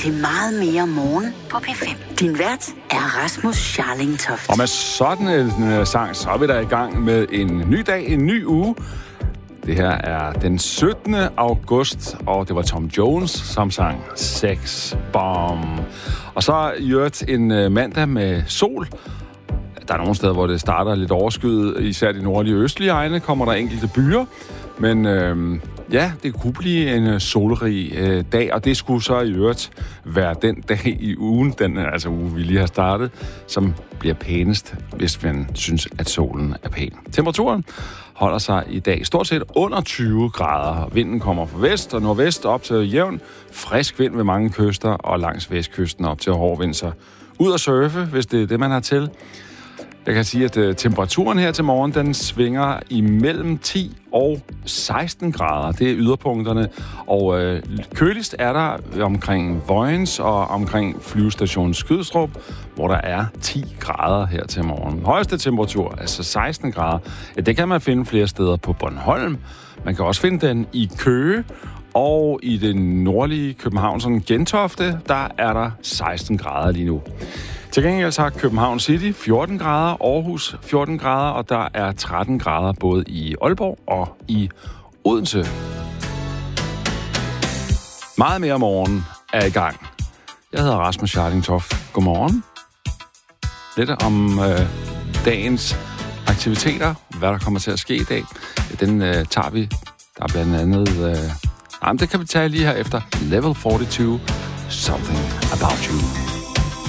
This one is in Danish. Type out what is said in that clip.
til Meget mere morgen på P5. Din vært er Rasmus Scharling Toft. Og med sådan en sang, så er vi der i gang med en ny dag, en ny uge. Det her er den 17. august, og det var Tom Jones, som sang Sex Bomb. Og så i øvrigt en mandag med sol. Der er nogle steder, hvor det starter lidt overskyet, især de nordlige og østlige egne, kommer der enkelte byer. Men ja, det kunne blive en solrig dag, og det skulle så i øvrigt være den dag i ugen, den altså uge, vi lige har startet, som bliver pænest, hvis man synes, at solen er pæn. Temperaturen holder sig i dag stort set under 20 grader. Vinden kommer fra vest og nordvest op til jævn. Frisk vind ved mange kyster, og langs vestkysten op til hård vind. Så ud at surfe, hvis det er det, man har til. Jeg kan sige, at temperaturen her til morgen, den svinger imellem 10 og 16 grader. Det er yderpunkterne. Og køligst er der omkring Vojens og omkring flyvestationen Skrydstrup, hvor der er 10 grader her til morgen. Højeste temperatur, altså 16 grader, ja, det kan man finde flere steder på Bornholm. Man kan også finde den i Køge, og i det nordlige København, sådan Gentofte, der er der 16 grader lige nu. Til gengæld har København City 14 grader, Aarhus 14 grader, og der er 13 grader både i Aalborg og i Odense. Meget mere morgen er i gang. Jeg hedder Rasmus Scharling Toft. Godmorgen. Lidt om dagens aktiviteter, hvad der kommer til at ske i dag. Den tager vi. Der er blandt andet... det kan vi tage lige her efter Level 42, Something About You.